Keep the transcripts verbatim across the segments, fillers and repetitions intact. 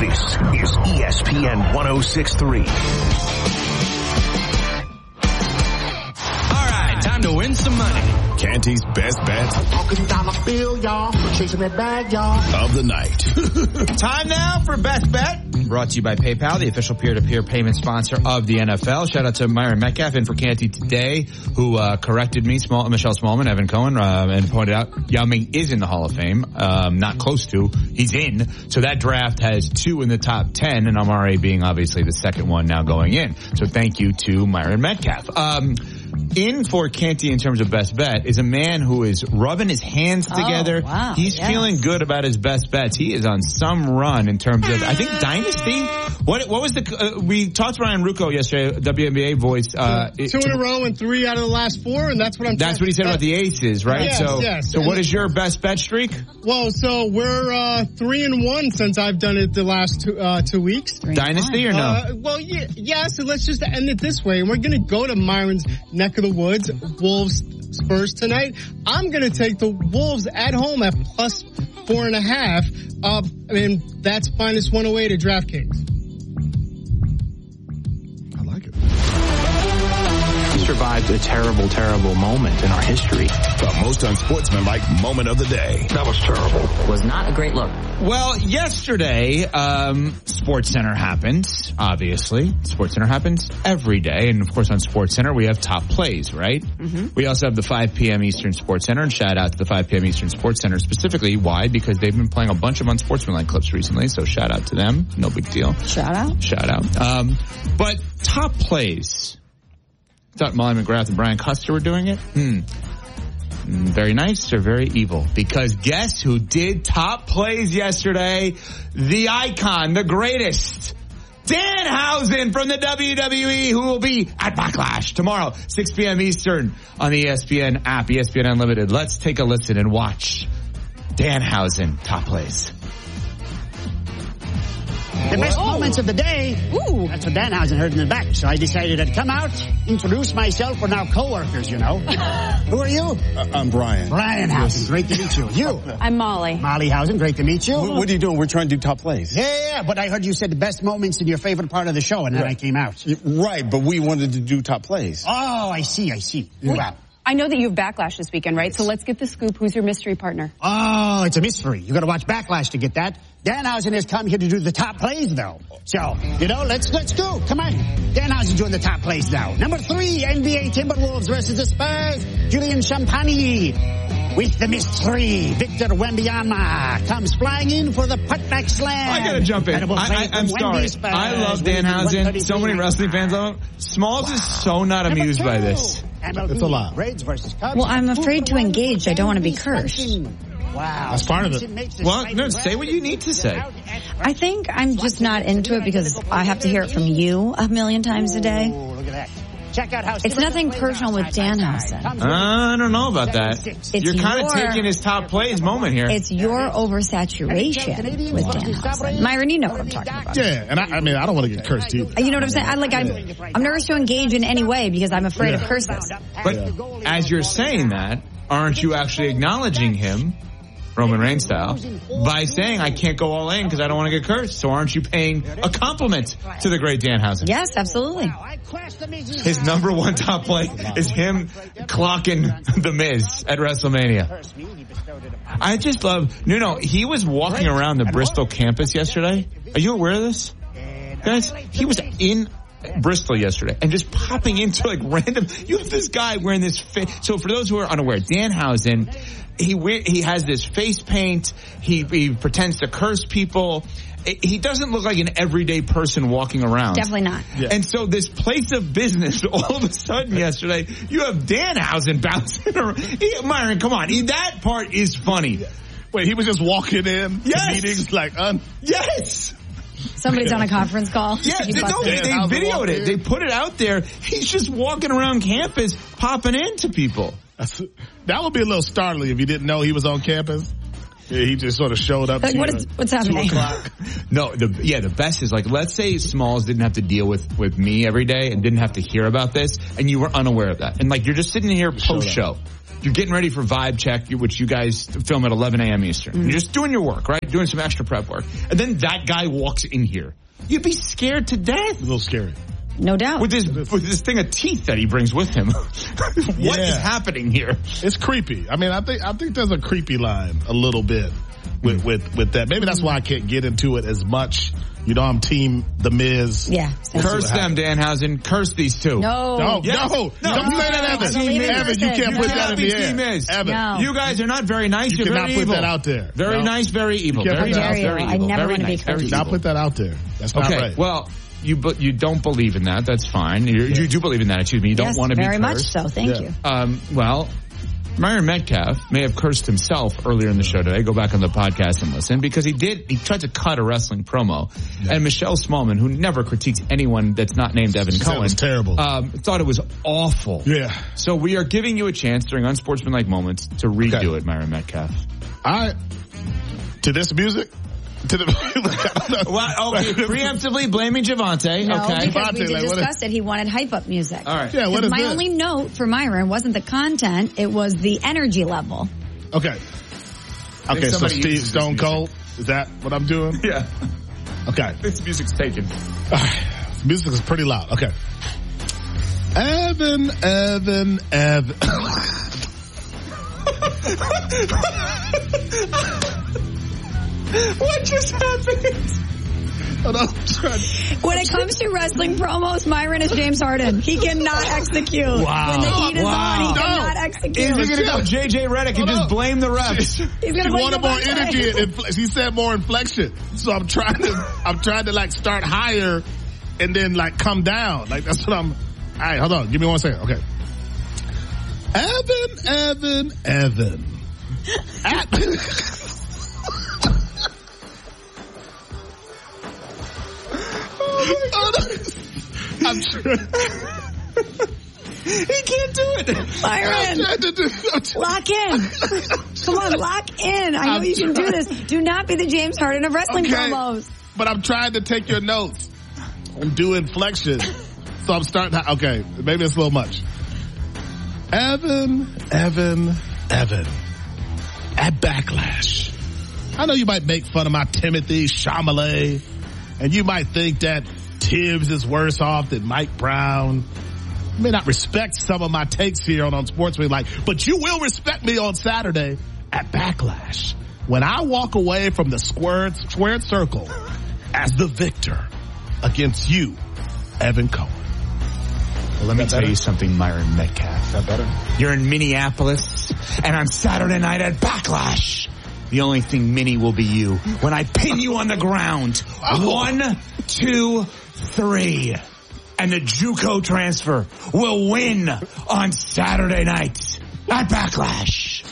This is E S P N one oh six point three. All right, time to win some money. Canty's best bet Talking dollar bill, y'all. Chasing that bag, y'all. of the night. Time now for Best Bet. Brought to you by PayPal, the official peer-to-peer payment sponsor of the N F L. Shout out to Myron Metcalf in for Canty today, who uh, corrected me, Small, Michelle Smallman, Evan Cohen, uh, and pointed out Yao Ming is in the Hall of Fame. Um, not close to. He's in. So that draft has two in the top ten, and Amare being obviously the second one now going in. So thank you to Myron Metcalf. Um, in for Canty in terms of best bet is a man who is rubbing his hands together. Oh, wow. He's Yes. feeling good about his best bets. He is on some run in terms of, I think, Dynasty. What what was the, uh, we talked to Ryan Rucco yesterday, W N B A voice. Uh, Two in a row and three out of the last four, and that's what I'm That's what he said about the aces, right? Yes, so, yes. so what is your best bet streak? Well, so we're uh, three and one since I've done it the last two, uh, two weeks. Dynasty or no? Uh, well, yeah, yeah, so let's just end it this way. We're going to go to Myron's neck of the woods, Wolves Spurs tonight. I'm going to take the Wolves at home at plus four and a half. Uh, I mean, that's minus one oh eight at DraftKings. I like it. Survived a terrible, terrible moment in our history. The most unsportsmanlike moment of the day. That was terrible. Was not a great look. Well, yesterday, um, SportsCenter happened, obviously. SportsCenter happens every day. And, of course, on SportsCenter, we have top plays, right? Mm-hmm. We also have the five p.m. Eastern SportsCenter. And shout out to the five p.m. Eastern SportsCenter specifically. Why? Because they've been playing a bunch of unsportsmanlike clips recently. So shout out to them. No big deal. Shout out. Shout out. Um, but top plays. Thought Molly McGrath and Brian Custer were doing it? Hmm. Very nice or very evil? Because guess who did top plays yesterday? The icon, the greatest, Danhausen from the W W E, who will be at Backlash tomorrow, six p.m. Eastern on the E S P N app, E S P N Unlimited. Let's take a listen and watch Danhausen top plays. The best moments of the day. Ooh. That's what Danhausen heard in the back. So I decided I'd come out, introduce myself. We're now co-workers, you know. Who are you? Uh, I'm Brian. Brian Hausen. Great to meet you. You? I'm Molly. Molly Hausen. Great to meet you. What, what are you doing? We're trying to do top plays. Yeah, yeah, but I heard you said the best moments in your favorite part of the show, and then Right. I came out. Right, but we wanted to do top plays. Oh, I see, I see. Wow. I know that you have Backlash this weekend, right? So let's get the scoop. Who's your mystery partner? Oh, it's a mystery. You gotta watch Backlash to get that. Danhausen has come here to do the top plays, though. So, you know, let's let's go. Come on. Danhausen doing the top plays now. Number three, N B A Timberwolves versus the Spurs. Julian Champagny with the mystery. Victor Wembanyama comes flying in for the putback slam. I gotta jump in. Incredible I, play I, I'm from sorry. Wemby Spurs. I love Danhausen. So many wrestling fans love him. Smalls Wow. is so not Number amused two, by this. M L B It's a lot. Braves versus Cubs. Well, I'm afraid to engage. I don't want to be cursed. Wow. That's part of it. Well, no, say what you need to say. I think I'm just not into it because I have to hear it from you a million times a day. Oh, look at that. Check out how It's nothing personal with Danhausen. I don't know about that. It's You're kind of your- taking his top plays moment here. It's your oversaturation with Danhausen. Myron, you know what I'm talking about. Yeah, and I, I mean, I don't want to get cursed either. You know what I'm saying? I, like, I'm, I'm nervous to engage in any way because I'm afraid of curses. But as you're saying that, aren't you actually acknowledging him, Roman Reigns style, by saying I can't go all in because I don't want to get cursed? So aren't you paying a compliment to the great Danhausen? Yes, absolutely. His number one top play is him clocking The Miz at WrestleMania. I just love, you know, he was walking around the Bristol campus yesterday. Are you aware of this? Guys, he was in Bristol yesterday and just popping into like random, you have this guy wearing this fa- so for those who are unaware, Danhausen, he wear, he has this face paint, he, he pretends to curse people. He doesn't look like an everyday person walking around. Definitely not. Yeah. And so this place of business, all of a sudden yesterday, you have Danhausen bouncing around. He, Myron, come on. He, that part is funny. Wait, he was just walking in Yes. to meetings like, um, Yes. Somebody's on a conference call. Yeah, He they, no, busted they, it. they Danhausen videoed walked it. in. They put it out there. He's just walking around campus, popping into people. that would be a little startling if you didn't know he was on campus. Yeah, he just sort of showed up Like, to what you is, at what's happening? two o'clock. No, the yeah, the best is like, let's say Smalls didn't have to deal with, with me every day and didn't have to hear about this, and you were unaware of that. And like, you're just sitting here post-show. You're getting ready for Vibe Check, which you guys film at eleven a.m. Eastern. Mm-hmm. You're just doing your work, right? Doing some extra prep work. And then that guy walks in here. You'd be scared to death. A little scary. No doubt. With this, with this thing of teeth that he brings with him. What Yeah. is happening here? It's creepy. I mean, I think I think there's a creepy line a little bit with with, with that. Maybe that's why I can't get into it as much. You know, I'm team The Miz. Yeah. Curse them, Danhausen. Curse these two. No. No, Yes. no, No. don't say that, Evan. Believe in Evan, you person. can't put No. that in the Be air. Team Miz. Evan, No. You guys are not very nice. you You're cannot very put evil. that out there. Very No. nice, very evil. can't Very put nice, that out very there. I evil. never Very wanna be nice, very cursed. evil. Not put that out there. That's not Okay, right. well, you but you don't believe in that. That's fine. You, you do believe in that. Excuse me. You don't Yes, want to be very much cursed. so. Thank Yeah. you. Um, well, Myron Metcalf may have cursed himself earlier in the show today. Go back on the podcast and listen, because he did. He tried to cut a wrestling promo, yeah. and Michelle Smallman, who never critiques anyone that's not named Evan She said it Cohen, was terrible. Um, thought it was awful. Yeah. So we are giving you a chance during unsportsmanlike moments to redo Okay. it, Myron Metcalf. All right. To this music? To the Well, okay, preemptively blaming Javante. No, okay. because Javante, we did like, what discuss it. He wanted hype up music. All right. Yeah, what is My this? only note for Myron wasn't the content; it was the energy level. Okay. Okay, so somebody Steve uses Stone this Cold? Is that what I'm doing? Yeah. Okay. This music's taken. All right. Music is pretty loud. Okay. Evan, Evan, Evan. What just happened? Hold on, I'm trying to- When it comes to wrestling promos, Myron is James Harden. He cannot execute. Wow. When the heat is Wow. on, he No. cannot execute. Is he going to go J J Redick and Hold just on. blame the refs? He's She gonna blame wanted more Javante. energy. And infl- she said more inflection. So I'm trying to, I'm trying to like start higher and then like come down. Like that's what I'm, all right, hold on. Give me one second. Okay. Evan, Evan, Evan. At- I'm trying. He can't do it. Myron, to do, I'm trying- lock in. Come on, lock in. I know I'm you can do trying. this. Do not be the James Harden of wrestling Okay. promos. But I'm trying to take your notes. I'm doing inflection. So I'm starting to, okay, maybe it's a little much. Evan, Evan, Evan. At Backlash. I know you might make fun of my Timothy Chalamet, and you might think that Tibbs is worse off than Mike Brown. You may not respect some of my takes here on, on Sportsman, but you will respect me on Saturday at Backlash when I walk away from the squared, squared circle as the victor against you, Evan Cohen. Well, let me tell better? you something, Myron Metcalf. Is that better? You're in Minneapolis, and on Saturday night at Backlash, the only thing mini will be you when I pin you on the ground. Oh. One, two, three. And the JUCO transfer will win on Saturday night at Backlash.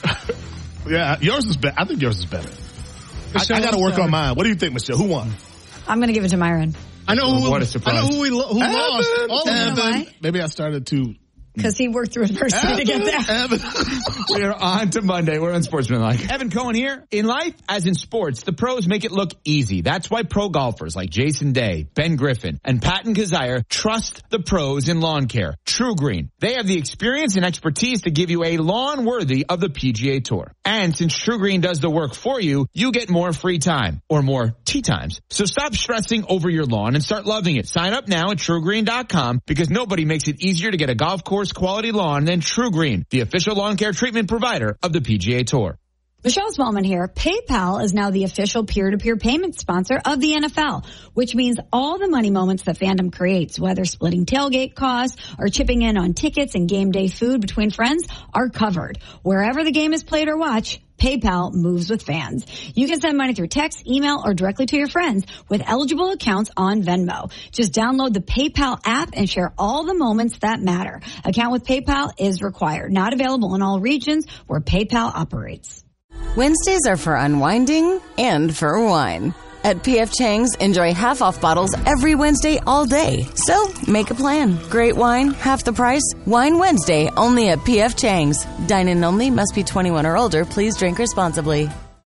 Yeah, yours is better. I think yours is better. I, Michelle, I got to work sorry. on mine. What do you think, Michelle? Who won? I'm going to give it to Myron. I know who. What a surprise. I know who, we lo- who lost. Evan, All of them. know why? Maybe I started to. Because he worked through adversity to get there. Evan. We're on to Monday. We're on Sportsmanlike. Evan Cohen here. In life, as in sports, the pros make it look easy. That's why pro golfers like Jason Day, Ben Griffin, and Patton Kazire trust the pros in lawn care. True Green. They have the experience and expertise to give you a lawn worthy of the P G A Tour. And since True Green does the work for you, you get more free time or more tee times. So stop stressing over your lawn and start loving it. Sign up now at true green dot com because nobody makes it easier to get a golf course quality lawn than True Green, the official lawn care treatment provider of the P G A Tour. Michelle Smallman here. PayPal is now the official peer-to-peer payment sponsor of the N F L, which means all the money moments that fandom creates, whether splitting tailgate costs or chipping in on tickets and game day food between friends, are covered. Wherever the game is played or watched, PayPal moves with fans. You can send money through text, email, or directly to your friends with eligible accounts on Venmo. Just download the PayPal app and share all the moments that matter. Account with PayPal is required. Not available in all regions where PayPal operates. Wednesdays are for unwinding and for wine. At P F Chang's, enjoy half-off bottles every Wednesday all day. So, make a plan. Great wine, half the price. Wine Wednesday, only at P F Chang's. Dine-in only, must be twenty-one or older. Please drink responsibly.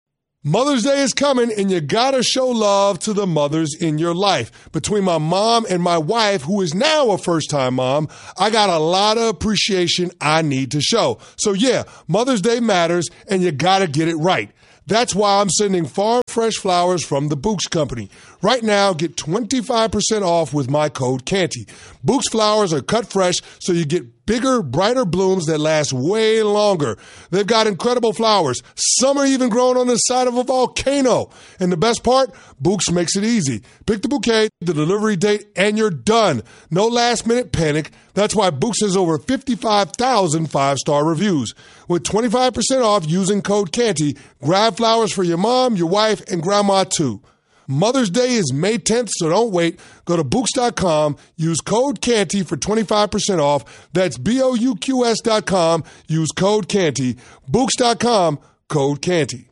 Mother's Day is coming, and you gotta show love to the mothers in your life. Between my mom and my wife, who is now a first-time mom, I got a lot of appreciation I need to show. So yeah, Mother's Day matters, and you gotta get it right. That's why I'm sending farm fresh flowers from the Books Company. Right now, get twenty-five percent off with my code Canty. Books flowers are cut fresh, so you get bigger, brighter blooms that last way longer. They've got incredible flowers. Some are even growing on the side of a volcano. And the best part, Books makes it easy. Pick the bouquet, the delivery date, and you're done. No last-minute panic. That's why Books has over fifty-five thousand five-star reviews. With twenty-five percent off using code Canty, grab flowers for your mom, your wife, and grandma too. Mother's Day is May tenth, so don't wait. Go to Books dot com, use code Canty for twenty-five percent off. That's B O U Q S dot com, use code Canty. Books dot com, code Canty.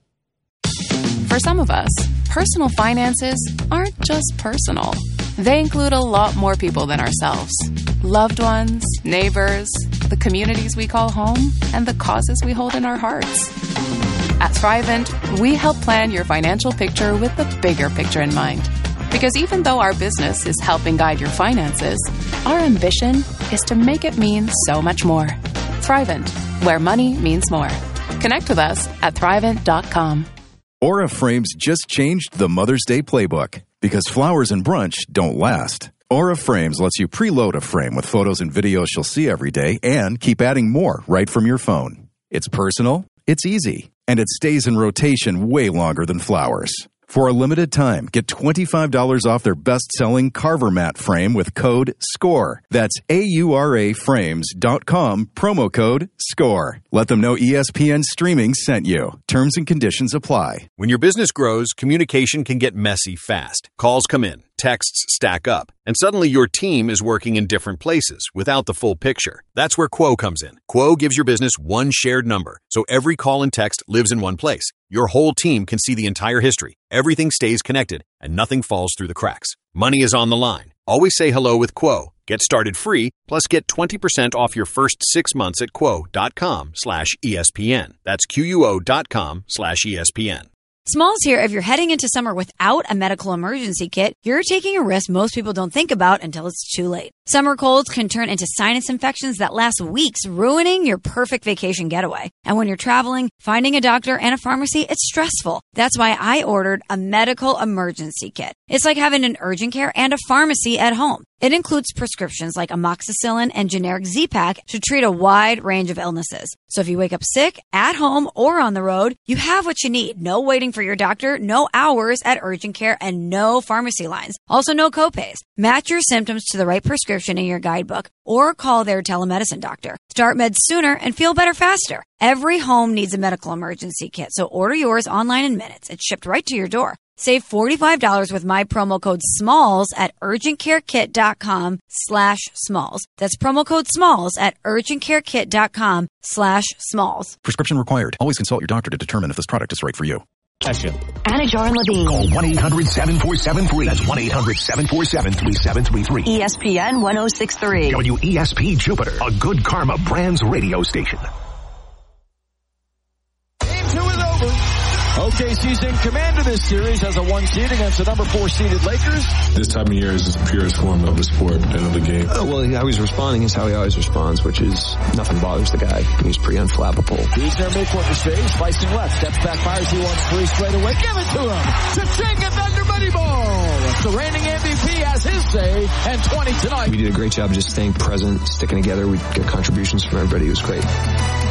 For some of us, personal finances aren't just personal. They include a lot more people than ourselves. Loved ones, neighbors, the communities we call home, and the causes we hold in our hearts. At Thrivent, we help plan your financial picture with the bigger picture in mind. Because even though our business is helping guide your finances, our ambition is to make it mean so much more. Thrivent, where money means more. Connect with us at thrivent dot com. Aura Frames just changed the Mother's Day playbook because flowers and brunch don't last. Aura Frames lets you preload a frame with photos and videos she'll see every day and keep adding more right from your phone. It's personal, it's easy, and it stays in rotation way longer than flowers. For a limited time, get twenty-five dollars off their best-selling Carver Mat frame with code SCORE. That's A U R A frames dot com, promo code SCORE. Let them know E S P N Streaming sent you. Terms and conditions apply. When your business grows, communication can get messy fast. Calls come in, texts stack up, and suddenly your team is working in different places without the full picture. That's where Quo comes in. Quo gives your business one shared number, so every call and text lives in one place. Your whole team can see the entire history. Everything stays connected, and nothing falls through the cracks. Money is on the line. Always say hello with Quo. Get started free, plus get twenty percent off your first six months at quo dot com slash E S P N. That's Q U O dot com slash E S P N. Smalls here. If you're heading into summer without a medical emergency kit, you're taking a risk most people don't think about until it's too late. Summer colds can turn into sinus infections that last weeks, ruining your perfect vacation getaway. And when you're traveling, finding a doctor and a pharmacy, it's stressful. That's why I ordered a medical emergency kit. It's like having an urgent care and a pharmacy at home. It includes prescriptions like amoxicillin and generic Z-Pak to treat a wide range of illnesses. So if you wake up sick, at home, or on the road, you have what you need. No waiting for your doctor, no hours at urgent care, and no pharmacy lines. Also, no copays. Match your symptoms to the right prescription in your guidebook or call their telemedicine doctor. Start meds sooner and feel better faster. Every home needs a medical emergency kit, so order yours online in minutes. It's shipped right to your door. Save forty-five dollars with my promo code SMALLS at urgentcarekit.com slash SMALLS. That's promo code SMALLS at urgentcarekit.com slash SMALLS. Prescription required. Always consult your doctor to determine if this product is right for you. Anna Jar Levine. Call one eight hundred seven four seven three. That's one eight hundred seven four seven three seven three three. E S P N one oh six three. W E S P Jupiter, a Good Karma Brands radio station. Game two is over. O K C's in command of this series as a one seed against the number four seeded Lakers. This time of year is the purest form of the sport and of the game. Oh, well, how he's responding is how he always responds, which is nothing bothers the guy. He's pretty unflappable. He's their midcourt to save, slicing left, steps back, fires, he wants three straight away. Give it to him. Cha-ching and Thunder Money Ball. The reigning M V P has his say, and twenty tonight. We did a great job just staying present, sticking together. We got contributions from everybody. It was great.